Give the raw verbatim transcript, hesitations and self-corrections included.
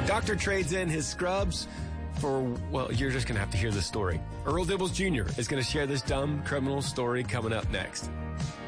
A doctor trades in his scrubs for, well, you're just going to have to hear this story. Earl Dibbles Junior is going to share this dumb criminal story coming up next.